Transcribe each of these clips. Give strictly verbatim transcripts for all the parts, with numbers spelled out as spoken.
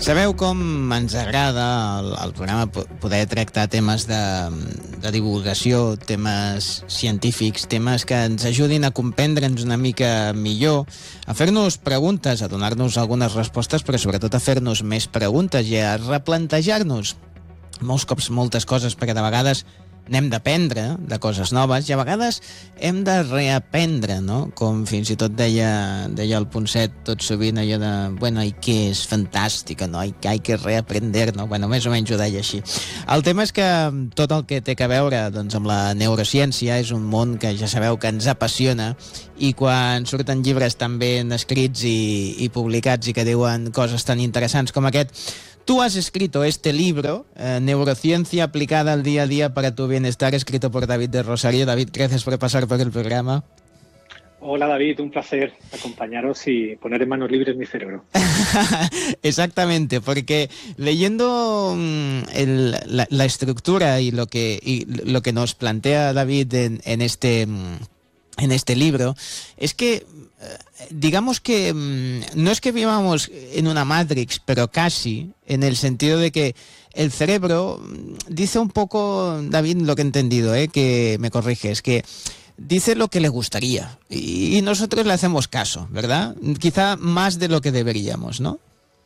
Sabeu com ens agrada el, el programa poder tractar temes de, de divulgació, temes científics, temes que ens ajudin a comprendre'ns una mica millor, a fer-nos preguntes, a donar-nos algunes respostes, però sobretot a fer-nos més preguntes i a replantejar-nos molts cops moltes coses, perquè de vegades n'hem d'aprendre de coses noves i a vegades hem de reaprendre, no? Com fins i tot deia, deia el Ponset tot sovint allò de, bueno, hay que és fantàstica, no? Hay, hay que reaprender, no? Bueno, més o menys ho deia així. El tema és que tot el que té que veure doncs, amb la neurociència és un món que ja sabeu que ens apassiona i quan surten llibres tan ben escrits i, i publicats i que diuen coses tan interessants com aquest. Tú has escrito este libro, eh, Neurociencia aplicada al día a día para tu bienestar, escrito por David de Rosario. David, gracias por pasar por el programa. Hola David, un placer acompañaros y poner en manos libres mi cerebro. Exactamente, porque leyendo el, la, la estructura y lo que, y lo que nos plantea David en, en este... en este libro, es que digamos que no es que vivamos en una Matrix, pero casi, en el sentido de que el cerebro dice un poco, David, lo que he entendido, ¿eh? Que me corriges, que dice lo que le gustaría y nosotros le hacemos caso, ¿verdad? Quizá más de lo que deberíamos, ¿no?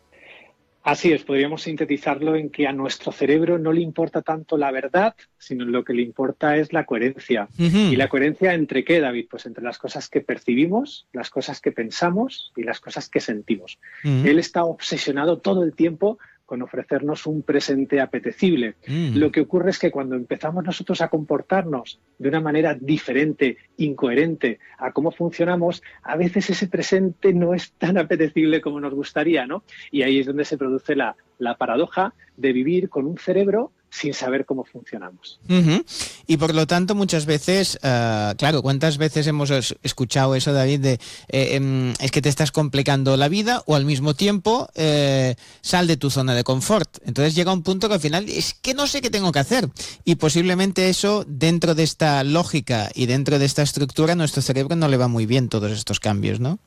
Así es, podríamos sintetizarlo en que a nuestro cerebro no le importa tanto la verdad, sino lo que le importa es la coherencia. Uh-huh. ¿Y la coherencia entre qué, David? Pues entre las cosas que percibimos, las cosas que pensamos y las cosas que sentimos. Uh-huh. Él está obsesionado todo el tiempo con ofrecernos un presente apetecible. Mm. Lo que ocurre es que cuando empezamos nosotros a comportarnos de una manera diferente, incoherente a cómo funcionamos, a veces ese presente no es tan apetecible como nos gustaría, ¿no? Y ahí es donde se produce la, la paradoja de vivir con un cerebro sin saber cómo funcionamos. Uh-huh. Y por lo tanto muchas veces, uh, claro, ¿cuántas veces hemos escuchado eso, David, de eh, eh, es que te estás complicando la vida o al mismo tiempo eh, sal de tu zona de confort? Entonces llega un punto que al final es que no sé qué tengo que hacer y posiblemente eso dentro de esta lógica y dentro de esta estructura a nuestro cerebro no le va muy bien todos estos cambios, ¿no?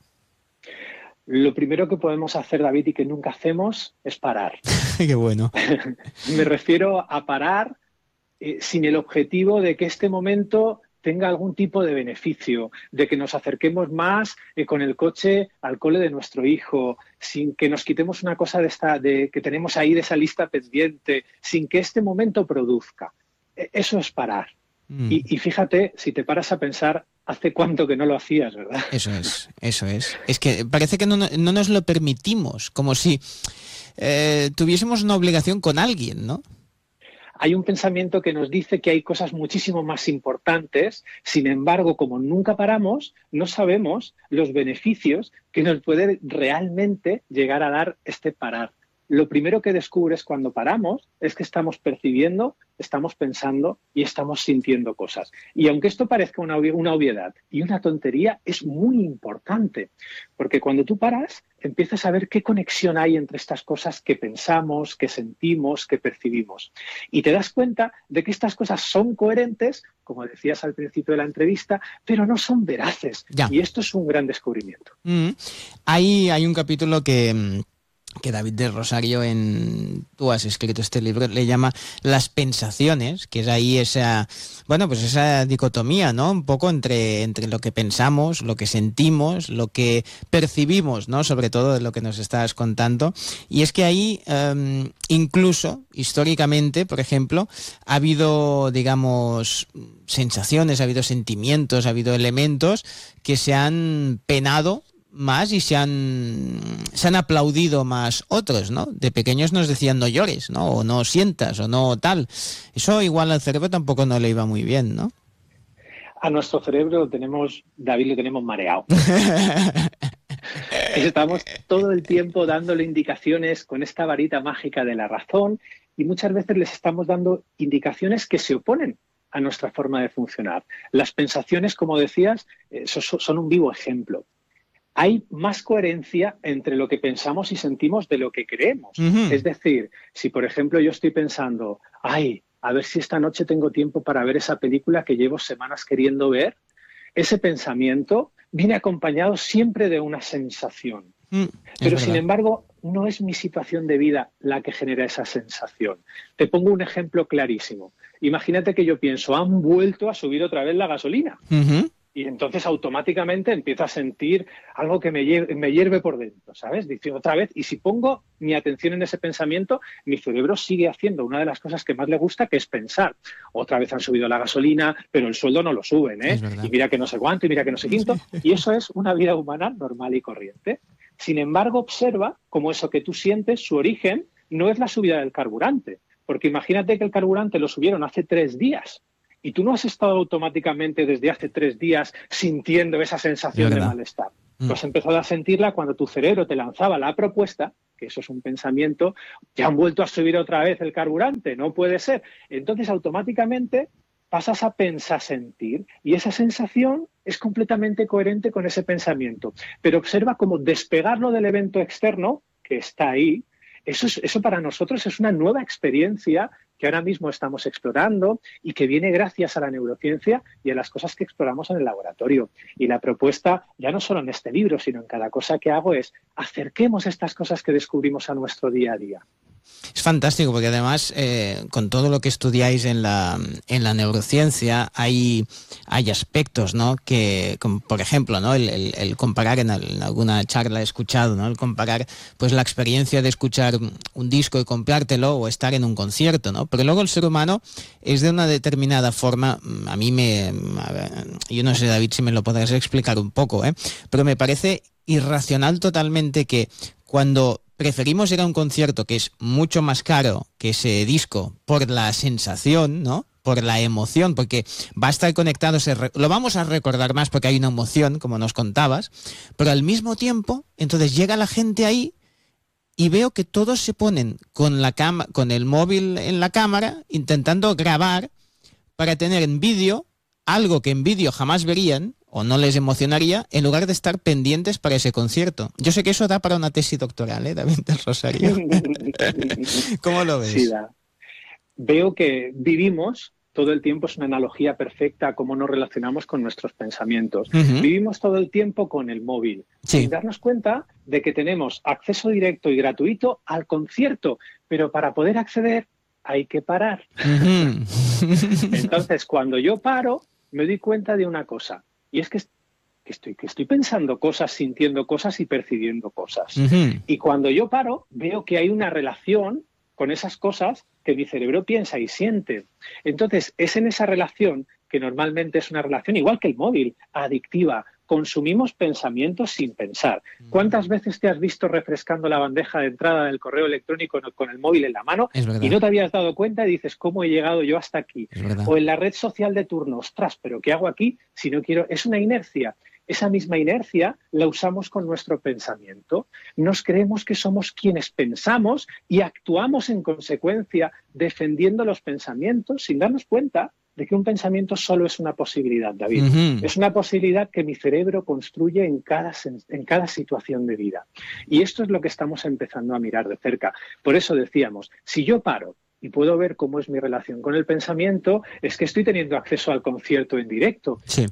Lo primero que podemos hacer, David, y que nunca hacemos, es parar. Qué bueno. Me refiero a parar eh, sin el objetivo de que este momento tenga algún tipo de beneficio, de que nos acerquemos más eh, con el coche al cole de nuestro hijo, sin que nos quitemos una cosa de esta, de, que tenemos ahí de esa lista pendiente, sin que este momento produzca. Eh, eso es parar. Mm. Y, y fíjate, si te paras a pensar, ¿hace cuánto que no lo hacías, verdad? Eso es, eso es. Es que parece que no, no nos lo permitimos, como si eh, tuviésemos una obligación con alguien, ¿no? Hay un pensamiento que nos dice que hay cosas muchísimo más importantes, sin embargo, como nunca paramos, no sabemos los beneficios que nos puede realmente llegar a dar este parar. Lo primero que descubres cuando paramos es que estamos percibiendo, estamos pensando y estamos sintiendo cosas. Y aunque esto parezca una, obvi- una obviedad y una tontería, es muy importante. Porque cuando tú paras, empiezas a ver qué conexión hay entre estas cosas que pensamos, que sentimos, que percibimos. Y te das cuenta de que estas cosas son coherentes, como decías al principio de la entrevista, pero no son veraces. Ya. Y esto es un gran descubrimiento. Mm. Hay, hay un capítulo que... que David de Rosario, en tú has escrito este libro, le llama Las pensaciones, que es ahí esa, bueno, pues esa dicotomía, ¿no? Un poco entre, entre lo que pensamos, lo que sentimos, lo que percibimos, ¿no? Sobre todo de lo que nos estás contando. Y es que ahí, um, incluso, históricamente, por ejemplo, ha habido, digamos, sensaciones, ha habido sentimientos, ha habido elementos que se han penado más y se han se han aplaudido más otros, ¿no? De pequeños nos decían no llores, ¿no? O no sientas, o no tal. Eso igual al cerebro tampoco no le iba muy bien, ¿no? A nuestro cerebro lo tenemos, David, lo tenemos mareado. Estamos todo el tiempo dándole indicaciones con esta varita mágica de la razón y muchas veces les estamos dando indicaciones que se oponen a nuestra forma de funcionar. Las pensaciones, como decías, son un vivo ejemplo. Hay más coherencia entre lo que pensamos y sentimos de lo que creemos. Uh-huh. Es decir, si por ejemplo yo estoy pensando, ay, a ver si esta noche tengo tiempo para ver esa película que llevo semanas queriendo ver, ese pensamiento viene acompañado siempre de una sensación. Mm, Pero sin embargo, no es mi situación de vida la que genera esa sensación. Te pongo un ejemplo clarísimo. Imagínate que yo pienso, han vuelto a subir otra vez la gasolina. Uh-huh. Y entonces automáticamente empiezo a sentir algo que me hierve, me hierve por dentro, ¿sabes? Dice otra vez, y si pongo mi atención en ese pensamiento, mi cerebro sigue haciendo una de las cosas que más le gusta, que es pensar. Otra vez han subido la gasolina, pero el sueldo no lo suben, ¿eh? Y mira que no sé cuánto, y mira que no sé quinto. Y eso es una vida humana normal y corriente. Sin embargo, observa cómo eso que tú sientes, su origen, no es la subida del carburante. Porque imagínate que el carburante lo subieron hace tres días. Y tú no has estado automáticamente desde hace tres días sintiendo esa sensación de malestar. Mm. Tú has empezado a sentirla cuando tu cerebro te lanzaba la propuesta, que eso es un pensamiento, ya han vuelto a subir otra vez el carburante, no puede ser. Entonces automáticamente pasas a pensar, sentir, y esa sensación es completamente coherente con ese pensamiento. Pero observa cómo despegarlo del evento externo, que está ahí, eso, es, eso para nosotros es una nueva experiencia que ahora mismo estamos explorando y que viene gracias a la neurociencia y a las cosas que exploramos en el laboratorio. Y la propuesta, ya no solo en este libro, sino en cada cosa que hago, es acerquemos estas cosas que descubrimos a nuestro día a día. Es fantástico porque además eh, con todo lo que estudiáis en la, en la neurociencia hay, hay aspectos, ¿no? Que, como por ejemplo, ¿no? el, el, el comparar, en, el, en alguna charla he escuchado, ¿no? El comparar pues la experiencia de escuchar un disco y comprártelo o estar en un concierto, ¿no? Pero luego el ser humano es de una determinada forma, a mí me... A ver, yo no sé, David, si me lo podrás explicar un poco, ¿eh? Pero me parece irracional totalmente que cuando preferimos ir a un concierto que es mucho más caro que ese disco por la sensación, ¿no? Por la emoción, porque va a estar conectado, lo vamos a recordar más porque hay una emoción, como nos contabas, pero al mismo tiempo, entonces llega la gente ahí y veo que todos se ponen con la cama, con el móvil en la cámara, intentando grabar para tener en vídeo algo que en vídeo jamás verían o no les emocionaría, en lugar de estar pendientes para ese concierto. Yo sé que eso da para una tesis doctoral, ¿eh, David del Rosario? ¿Cómo lo ves? Sí, da. Veo que vivimos todo el tiempo, es una analogía perfecta a cómo nos relacionamos con nuestros pensamientos. Uh-huh. Vivimos todo el tiempo con el móvil, sí, sin darnos cuenta de que tenemos acceso directo y gratuito al concierto, pero para poder acceder hay que parar. Uh-huh. Entonces, cuando yo paro, me doy cuenta de una cosa. Y es que, que, estoy, que estoy pensando cosas, sintiendo cosas y percibiendo cosas. Uh-huh. Y cuando yo paro, veo que hay una relación con esas cosas que mi cerebro piensa y siente. Entonces, es en esa relación, que normalmente es una relación, igual que el móvil, adictiva. Consumimos pensamientos sin pensar. ¿Cuántas veces te has visto refrescando la bandeja de entrada del correo electrónico con el móvil en la mano y no te habías dado cuenta y dices, ¿cómo he llegado yo hasta aquí? O en la red social de turno, ostras, ¿pero qué hago aquí si no quiero? Es una inercia. Esa misma inercia la usamos con nuestro pensamiento. Nos creemos que somos quienes pensamos y actuamos en consecuencia defendiendo los pensamientos sin darnos cuenta de que un pensamiento solo es una posibilidad, David. Uh-huh. Es una posibilidad que mi cerebro construye en cada, en cada situación de vida. Y esto es lo que estamos empezando a mirar de cerca. Por eso decíamos, si yo paro y puedo ver cómo es mi relación con el pensamiento, es que estoy teniendo acceso al concierto en directo. Sí.